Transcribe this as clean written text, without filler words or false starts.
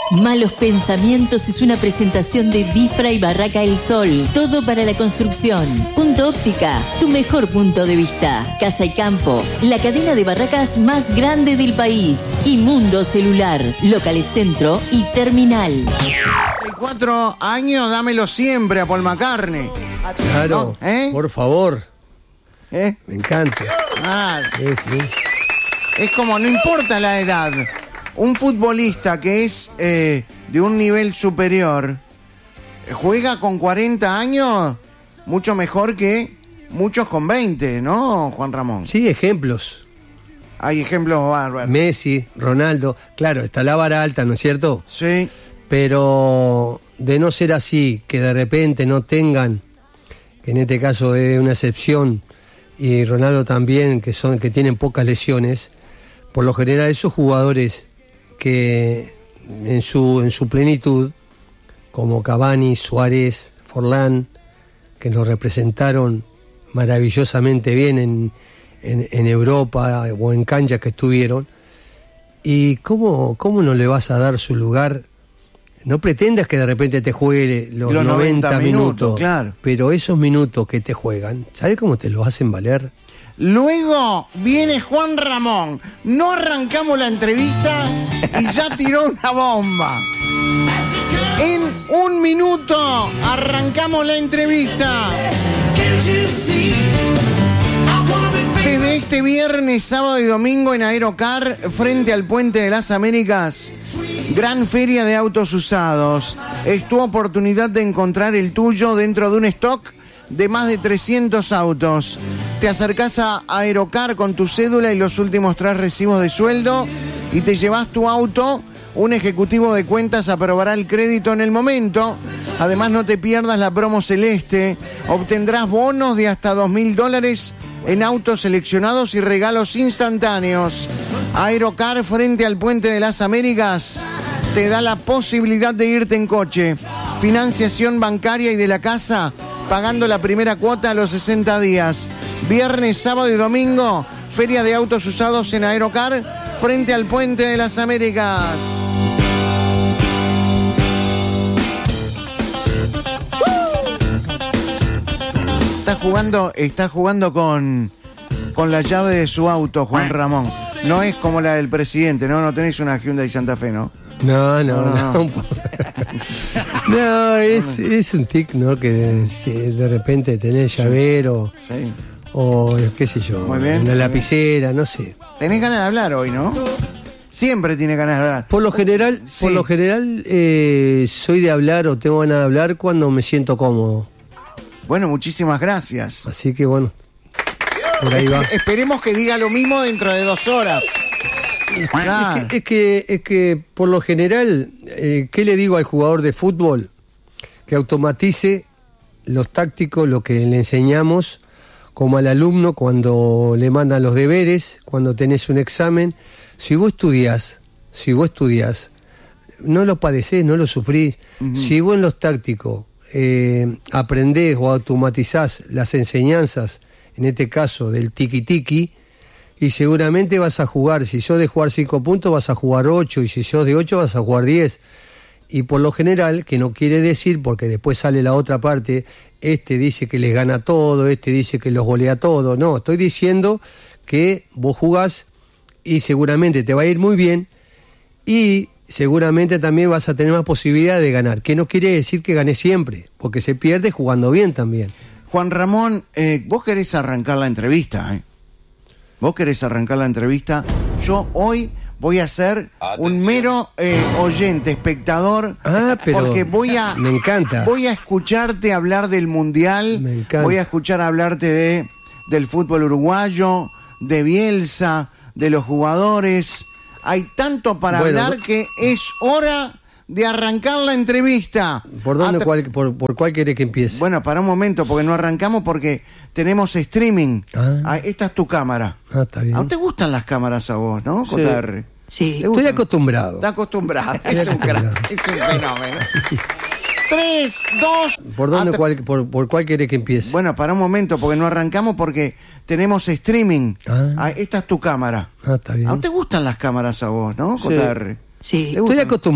Malos Pensamientos es una presentación de Difra y Barraca El Sol. Todo para la construcción. Punto Óptica, tu mejor punto de vista. Casa y Campo, la cadena de barracas más grande del país. Y Mundo Celular, locales Centro y Terminal. 4 años, dámelo siempre a Paul McCartney. Claro, ¿no? por favor. ¿Eh? Me encanta. Ah, Sí. es como, no importa la edad. Un futbolista que es de un nivel superior juega con 40 años mucho mejor que muchos con 20, ¿no, Juan Ramón? Sí, ejemplos. Hay ejemplos bárbaros. Messi, Ronaldo. Claro, está la vara alta, ¿no es cierto? Sí. Pero de no ser así, que de repente no tengan, que en este caso es una excepción, y Ronaldo también, que tienen pocas lesiones, por lo general esos jugadores que en su plenitud, como Cavani, Suárez, Forlán, que nos representaron maravillosamente bien en Europa o en canchas que estuvieron, y cómo no le vas a dar su lugar. No pretendas que de repente te juegue los 90 minutos, claro. Pero esos minutos que te juegan, ¿sabes cómo te los hacen valer? Luego viene Juan Ramón. No arrancamos la entrevista y ya tiró una bomba. En 1 minuto arrancamos la entrevista. Desde este viernes, sábado y domingo en Aerocar, frente al Puente de las Américas, gran feria de autos usados. Es tu oportunidad de encontrar el tuyo dentro de un stock de más de 300 autos. Te acercás a Aerocar con tu cédula y los últimos 3 recibos de sueldo y te llevas tu auto. Un ejecutivo de cuentas aprobará el crédito en el momento. Además, no te pierdas la promo celeste. Obtendrás bonos de hasta $2.000 en autos seleccionados y regalos instantáneos. Aerocar, frente al Puente de las Américas, te da la posibilidad de irte en coche. Financiación bancaria y de la casa, pagando la primera cuota a los 60 días. Viernes, sábado y domingo, feria de autos usados en Aerocar, frente al Puente de las Américas. Está jugando con la llave de su auto, Juan Ramón. No es como la del presidente, ¿no? No tenés una Hyundai Santa Fe, ¿no? No. No, es un tic, ¿no? Que de repente tenés llavero. Sí. O qué sé yo, Muy bien, una lapicera, no sé. Tenés ganas de hablar hoy, ¿no? Siempre tiene ganas de hablar. Por lo general, Sí. Soy de hablar o tengo ganas de hablar cuando me siento cómodo. Bueno, muchísimas gracias. Así que bueno, por ahí va. Esperemos que diga lo mismo dentro de 2 horas. Claro. Es que por lo general, ¿qué le digo al jugador de fútbol? Que automatice los tácticos, lo que le enseñamos, como al alumno cuando le mandan los deberes, cuando tenés un examen. Si vos estudiás, no lo padecés, no lo sufrís. Uh-huh. Si vos en los tácticos aprendés o automatizás las enseñanzas, en este caso del tiki-tiki, y seguramente vas a jugar, si sos de jugar 5 puntos vas a jugar 8, y si sos de 8 vas a jugar 10. Y por lo general, que no quiere decir, porque después sale la otra parte, este dice que les gana todo, este dice que los golea todo. No, estoy diciendo que vos jugás y seguramente te va a ir muy bien y seguramente también vas a tener más posibilidad de ganar, que no quiere decir que ganes siempre, porque se pierde jugando bien también. Juan Ramón, vos querés arrancar la entrevista, ¿eh? Vos querés arrancar la entrevista. Yo hoy voy a ser un mero oyente, espectador, pero porque me encanta. Voy a escucharte hablar del Mundial, me encanta. Voy a escuchar hablarte del fútbol uruguayo, de Bielsa, de los jugadores. Hay tanto para hablar que es hora de arrancar la entrevista. ¿Por dónde, por cuál querés que empiece? Bueno, para un momento, porque no arrancamos porque tenemos streaming. Esta es tu cámara. Está bien. ¿A te gustan las cámaras a vos, no, Sí. JR? Sí. Estoy acostumbrado. Está acostumbrado. Es un fenómeno. 3, 2... ¿Por dónde, por cuál querés que empiece? Bueno, para un momento, porque no arrancamos porque tenemos streaming. Esta es tu cámara. Está bien. ¿A te gustan las cámaras a vos, no, JR? Sí. Estoy acostumbrado.